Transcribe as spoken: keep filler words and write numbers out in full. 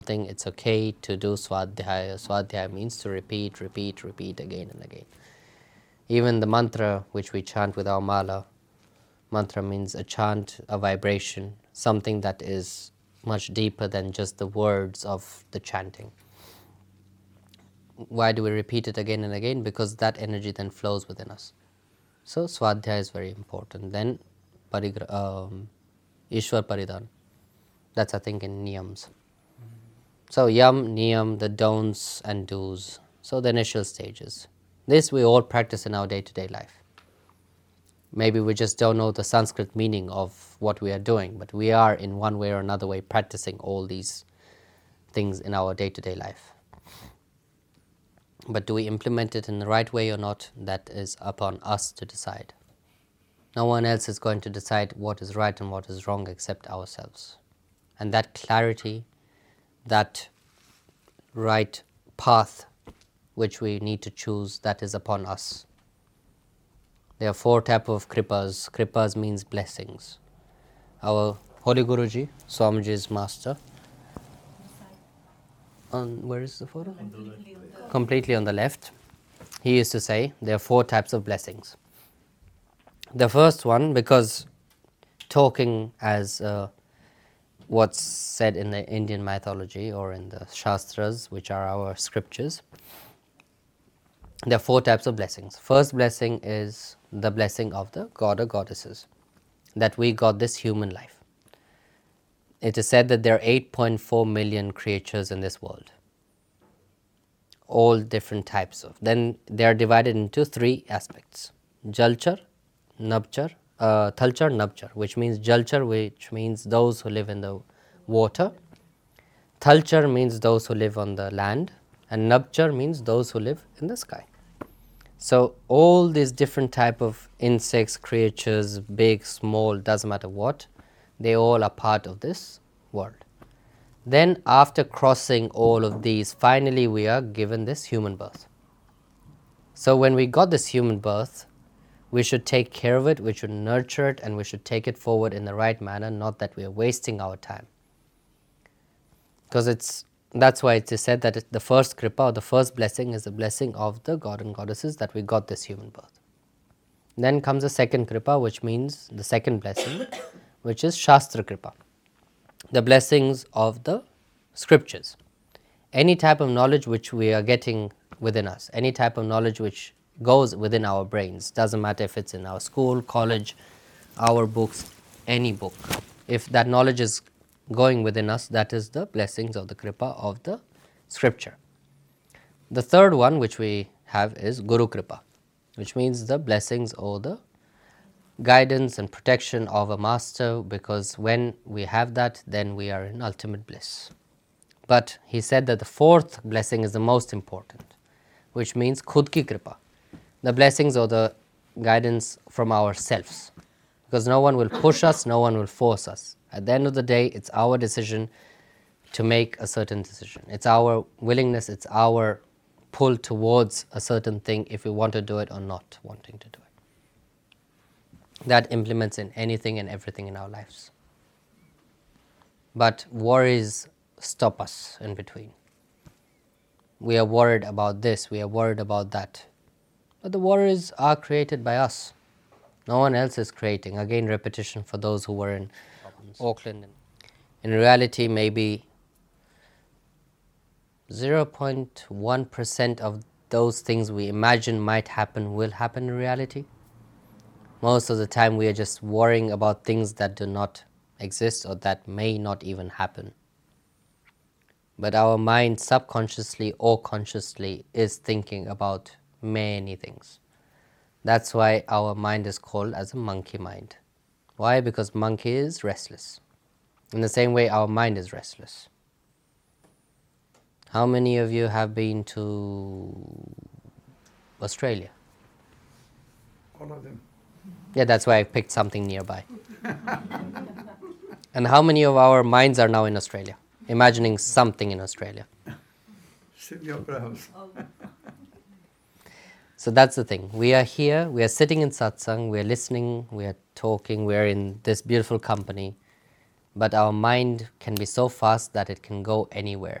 Thing it's okay to do swadhyaya. Swadhyaya means to repeat, repeat, repeat again and again. Even the mantra which we chant with our mala, mantra means a chant, a vibration, something that is much deeper than just the words of the chanting. Why do we repeat it again and again? Because that energy then flows within us. So swadhyaya is very important. Then parigra, um, Ishwar Paridhan. That's I think in niyams. So yam, niyam, the don'ts and do's. So the initial stages. This we all practice in our day-to-day life. Maybe we just don't know the Sanskrit meaning of what we are doing, but we are in one way or another way practicing all these things in our day-to-day life. But do we implement it in the right way or not? That is upon us to decide. No one else is going to decide what is right and what is wrong except ourselves. And that clarity, that right path which we need to choose, that is upon us. There are four types of kripas. Kripas means blessings. Our Holy Guruji, Swamiji's master, on where is the photo? Completely on the, Completely on the left. He used to say there are four types of blessings. The first one, because talking as uh, what's said in the Indian mythology or in the Shastras, which are our scriptures, there are four types of blessings. First blessing is the blessing of the god or goddesses, that we got this human life. It is said that there are eight point four million creatures in this world, all different types of. Then they are divided into three aspects: Jalchar, Nabchar, uh, Thalchar, Nabchar, which means Jalchar, which means those who live in the water. Thalchar means those who live on the land, and Nabchar means those who live in the sky. So all these different type of insects, creatures, big, small, doesn't matter what, they all are part of this world. Then after crossing all of these, finally we are given this human birth. So when we got this human birth, we should take care of it, we should nurture it, and we should take it forward in the right manner, not that we are wasting our time. Because it's that's why it is said that the first kripa or the first blessing is the blessing of the god and goddesses, that we got this human birth. Then comes the second kripa, which means the second blessing, which is Shastra kripa, the blessings of the scriptures. Any type of knowledge which we are getting within us, any type of knowledge which goes within our brains, doesn't matter if it's in our school, college, our books, any book. If that knowledge is going within us, that is the blessings of the kripa of the scripture. The third one which we have is Guru kripa, which means the blessings or the guidance and protection of a master, because when we have that, then we are in ultimate bliss. But he said that the fourth blessing is the most important, which means Khud ki kripa, the blessings or the guidance from ourselves, because no one will push us, no one will force us. At the end of the day, it's our decision to make a certain decision. It's our willingness, it's our pull towards a certain thing, if we want to do it or not wanting to do it. That implements in anything and everything in our lives. But worries stop us in between. We are worried about this, we are worried about that. But the worries are created by us. No one else is creating. Again, repetition for those who were in Auckland. In reality, maybe zero point one percent of those things we imagine might happen will happen in reality. Most of the time we are just worrying about things that do not exist or that may not even happen. But our mind subconsciously or consciously is thinking about many things. That's why our mind is called as a monkey mind. Why? Because monkey is restless. In the same way, our mind is restless. How many of you have been to Australia? All of them. Yeah, that's why I picked something nearby. And how many of our minds are now in Australia, imagining something in Australia? Sydney Opera House. So that's the thing. We are here, we are sitting in satsang, we are listening, we are talking, we are in this beautiful company. but our mind can be so fast that it can go anywhere.